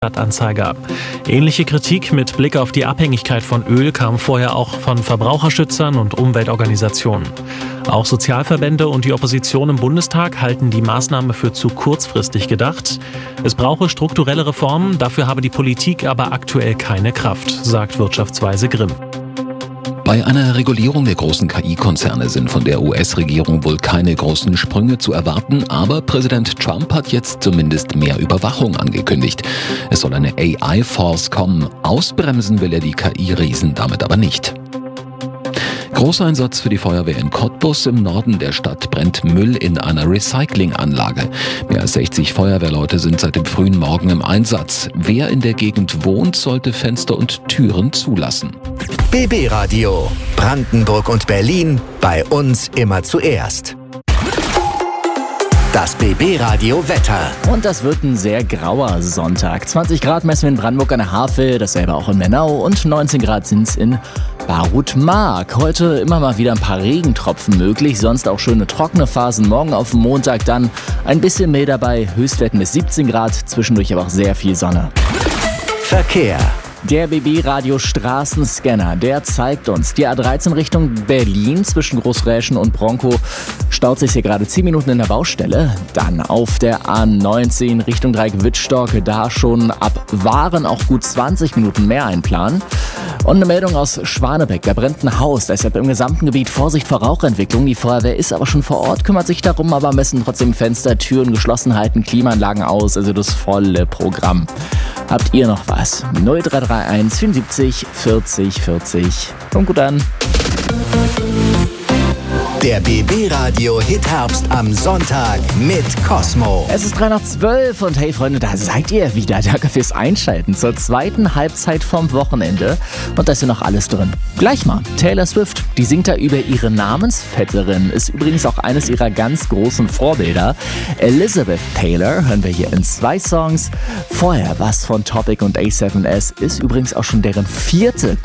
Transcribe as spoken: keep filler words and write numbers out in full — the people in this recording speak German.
Stadtanzeiger ab. Ähnliche Kritik mit Blick auf die Abhängigkeit von Öl kam vorher auch von Verbraucherschützern und Umweltorganisationen. Auch Sozialverbände und die Opposition im Bundestag halten die Maßnahme für zu kurzfristig gedacht. Es brauche strukturelle Reformen, dafür habe die Politik aber aktuell keine Kraft, sagt Wirtschaftsweise Grimm. Bei einer Regulierung der großen K I-Konzerne sind von der U S-Regierung wohl keine großen Sprünge zu erwarten, aber Präsident Trump hat jetzt zumindest mehr Überwachung angekündigt. Es soll eine A I-Force kommen. Ausbremsen will er die K I-Riesen damit aber nicht. Großeinsatz für die Feuerwehr in Cottbus. Im Norden der Stadt brennt Müll in einer Recyclinganlage. Mehr als sechzig Feuerwehrleute sind seit dem frühen Morgen im Einsatz. Wer in der Gegend wohnt, sollte Fenster und Türen zulassen. B B Radio. Brandenburg und Berlin. Bei uns immer zuerst. Das B B Radio Wetter. Und das wird ein sehr grauer Sonntag. zwanzig Grad messen wir in Brandenburg an der Havel, dasselbe auch in Mennau und neunzehn Grad sind es in Barut-Mark. Heute immer mal wieder ein paar Regentropfen möglich, sonst auch schöne trockene Phasen. Morgen auf dem Montag dann ein bisschen Mehl dabei, Höchstwerten bis siebzehn Grad, zwischendurch aber auch sehr viel Sonne. Verkehr. Der B B-Radio Straßenscanner, der zeigt uns die A dreizehn Richtung Berlin zwischen Großräschen und Bronkow. Staut sich hier gerade zehn Minuten in der Baustelle. Dann auf der A neunzehn Richtung Dreieck-Wittstock, da schon ab Waren auch gut zwanzig Minuten mehr einplanen. Und eine Meldung aus Schwanebeck, da brennt ein Haus, deshalb im gesamten Gebiet Vorsicht vor Rauchentwicklung. Die Feuerwehr ist aber schon vor Ort, kümmert sich darum, aber messen trotzdem Fenster, Türen, geschlossen halten, Klimaanlagen aus, also das volle Programm. Habt ihr noch was? null drei drei eins vierundsiebzig vierzig vierzig. Kommt gut an. Der B B-Radio Hitherbst am Sonntag mit Cosmo. Es ist drei nach zwölf und hey Freunde, da seid ihr wieder. Danke fürs Einschalten zur zweiten Halbzeit vom Wochenende. Und da ist ja noch alles drin. Gleich mal, Taylor Swift, die singt da über ihre Namensvetterin. Ist übrigens auch eines ihrer ganz großen Vorbilder. Elizabeth Taylor hören wir hier in zwei Songs. Vorher was von Topic und A sieben S ist übrigens auch schon deren vierte